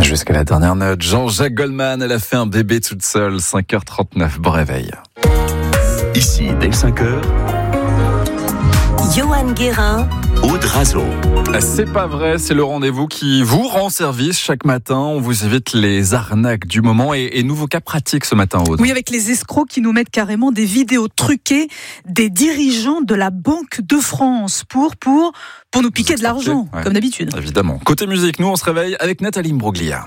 Jusqu'à la dernière note, Jean-Jacques Goldman, elle a fait un bébé toute seule, 5h39, bon réveil. Ici, dès 5h, Johan Guérin, Aude Razo. C'est pas vrai, c'est le rendez-vous qui vous rend service chaque matin. On vous évite les arnaques du moment et nouveau cas pratique ce matin, Aude. Oui, avec les escrocs qui nous mettent carrément des vidéos truquées des dirigeants de la Banque de France pour nous piquer de l'argent, ouais, comme d'habitude. Évidemment. Côté musique, nous on se réveille avec Nathalie Imbroglia.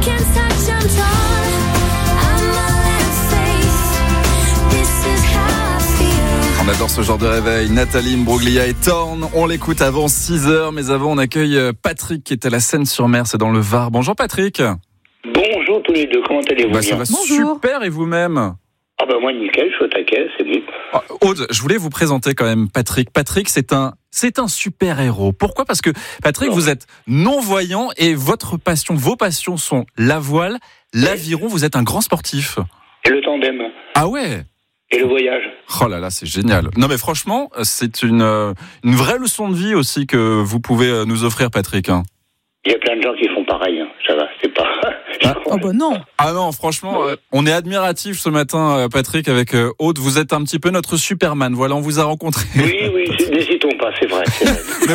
On adore ce genre de réveil. Nathalie Imbroglia et Thorn. On l'écoute avant 6h, mais avant on accueille Patrick qui est à la Seine-sur-Mer, c'est dans le Var. Bonjour Patrick. Bonjour tous les deux, comment allez-vous? Ça va Bonjour. super, et vous-même? Ah bah moi nickel, je suis au taquet, c'est bon. Aude, je voulais vous présenter quand même Patrick. Patrick, c'est un super-héros. Pourquoi ? Parce que Patrick, vous êtes non-voyant et vos passions sont la voile, l'aviron, vous êtes un grand sportif. Et le tandem. Ah ouais ? Et le voyage. Oh là là, c'est génial. Non mais franchement, c'est une vraie leçon de vie aussi que vous pouvez nous offrir, Patrick. Il y a plein de gens qui font pareil, ça va, c'est pas... Oh bah non. Ah non, franchement, on est admiratifs ce matin, Patrick, avec Aude. Vous êtes un petit peu notre Superman. Voilà, on vous a rencontré. Oui, n'hésitons pas, c'est vrai. Mais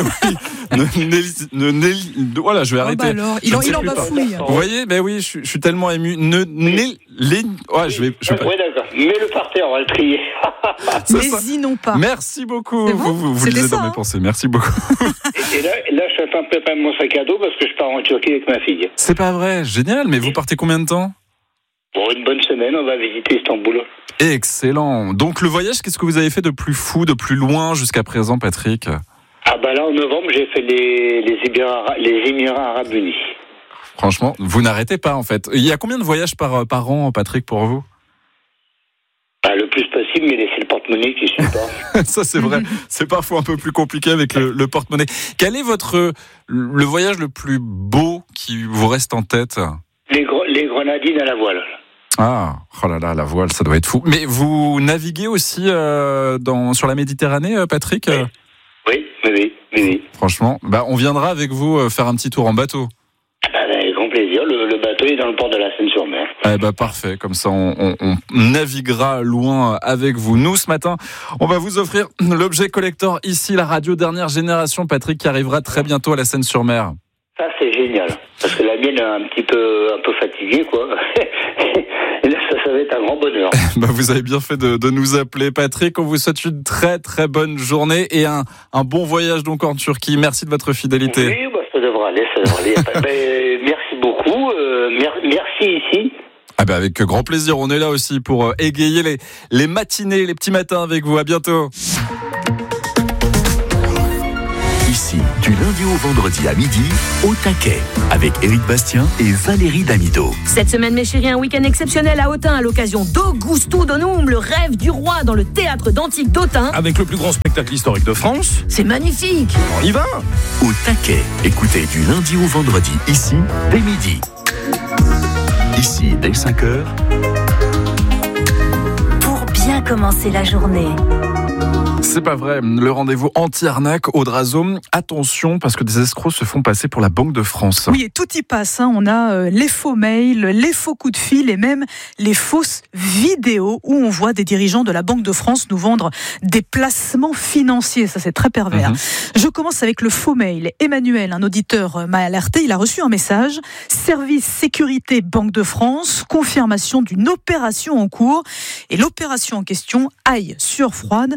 oui, voilà, je vais arrêter. Bah alors, il en bafouille. Vous voyez, ben oui, je suis tellement ému. Je vais. Oui, d'accord. Mets-le par terre, on va le trier. N'hésinons pas. Merci beaucoup. C'est bon, vous lisez dans mes pensées. Merci beaucoup. Et là, je suis en train de préparer mon sac à dos parce que je pars en Turquie avec ma fille. C'est pas vrai, génial. Mais vous partez combien de temps ? Pour une bonne semaine, on va visiter Istanbul. Excellent. Donc le voyage, qu'est-ce que vous avez fait de plus fou, de plus loin jusqu'à présent, Patrick ? Ah bah là, en novembre, j'ai fait les Émirats Arabes Unis. Franchement, vous n'arrêtez pas en fait. Il y a combien de voyages par an, Patrick, pour vous ? Bah, le plus possible, mais laissez le porte-monnaie qui suit pas. Ça c'est vrai, c'est parfois un peu plus compliqué avec le porte-monnaie. Quel est le voyage le plus beau qui vous reste en tête ? Les Grenadines à la voile. Ah, oh là là, la voile, ça doit être fou. Mais vous naviguez aussi sur la Méditerranée, Patrick ? Oui. Franchement, on viendra avec vous faire un petit tour en bateau. Avec grand plaisir. Le bateau est dans le port de la Seine-sur-Mer. Parfait. Comme ça, on naviguera loin avec vous. Nous, ce matin, on va vous offrir l'objet collector ici, la radio dernière génération, Patrick, qui arrivera très bientôt à la Seine-sur-Mer. Ça, c'est génial. Parce que la mienne est un peu fatiguée, quoi. Et là, ça va être un grand bonheur. Vous avez bien fait de nous appeler, Patrick. On vous souhaite une très, très bonne journée et un bon voyage donc en Turquie. Merci de votre fidélité. Oui, ça devrait aller. Merci beaucoup. Merci ici. Avec grand plaisir. On est là aussi pour égayer les matinées, les petits matins avec vous. À bientôt. Ici, du lundi au vendredi à midi, au taquet, avec Éric Bastien et Valérie Damido. Cette semaine, mes chéris, un week-end exceptionnel à Autun à l'occasion d'Augusto Donum, le rêve du roi dans le théâtre d'Antique d'Autun. Avec le plus grand spectacle historique de France. C'est magnifique. On y va. Au taquet, écoutez du lundi au vendredi, ici, dès midi. Ici, dès 5h. Pour bien commencer la journée. C'est pas vrai, le rendez-vous anti-arnaque Aude Razo. Attention, parce que des escrocs se font passer pour la Banque de France. Oui, et tout y passe. On a les faux mails, les faux coups de fil et même les fausses vidéos où on voit des dirigeants de la Banque de France nous vendre des placements financiers. Ça, c'est très pervers. Je commence avec le faux mail. Emmanuel, un auditeur, m'a alerté. Il a reçu un message. Service sécurité Banque de France, confirmation d'une opération en cours. Et l'opération en question, aille sur froide,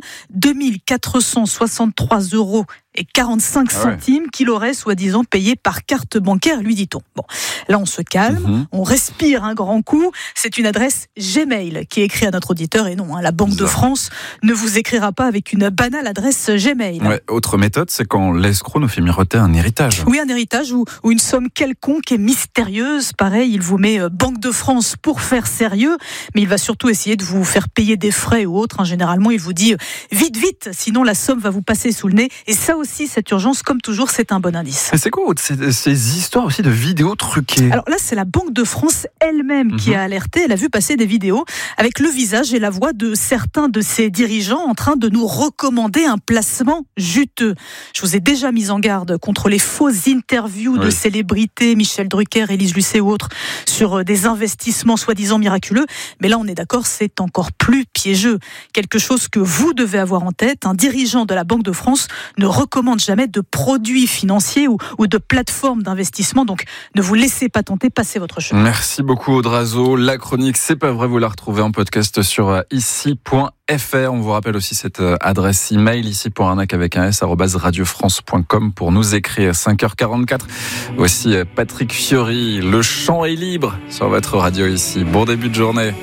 2463 € et 45 centimes qu'il aurait soi-disant payé par carte bancaire, lui dit-on. Bon, là on se calme, on respire un grand coup. C'est une adresse Gmail qui est écrite à notre auditeur et non, la Banque de France ne vous écrira pas avec une banale adresse Gmail. Ouais, autre méthode, c'est quand l'escroc nous fait miroiter un héritage. Oui, un héritage ou une somme quelconque et mystérieuse. Pareil, il vous met Banque de France pour faire sérieux, mais il va surtout essayer de vous faire payer des frais ou autre. Généralement, il vous dit vite, sinon la somme va vous passer sous le nez. Et ça aussi cette urgence, comme toujours, c'est un bon indice. Et c'est quoi ces histoires aussi de vidéos truquées? Alors là, c'est la Banque de France elle-même qui a alerté. Elle a vu passer des vidéos avec le visage et la voix de certains de ses dirigeants en train de nous recommander un placement juteux. Je vous ai déjà mis en garde contre les fausses interviews de célébrités, Michel Drucker, Élise Lucet ou autres, sur des investissements soi-disant miraculeux. Mais là, on est d'accord, c'est encore plus piégeux. Quelque chose que vous devez avoir en tête. Un dirigeant de la Banque de France ne recommande jamais de produits financiers ou de plateformes d'investissement. Donc, ne vous laissez pas tenter, passez votre chemin. Merci beaucoup, Audrazo. La chronique C'est pas vrai, vous la retrouvez en podcast sur ici.fr. On vous rappelle aussi cette adresse email ici.arnaque avec un s @radiofrance.com pour nous écrire. 5h44. Voici Patrick Fiori. Le chant est libre sur votre radio ici. Bon début de journée.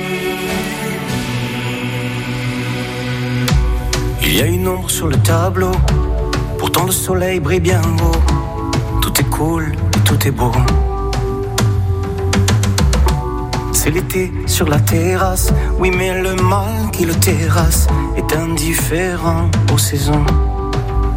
Il y a une ombre sur le tableau, pourtant le soleil brille bien haut. Tout est cool, tout est beau. C'est l'été sur la terrasse, oui mais le mal qui le terrasse est indifférent aux saisons.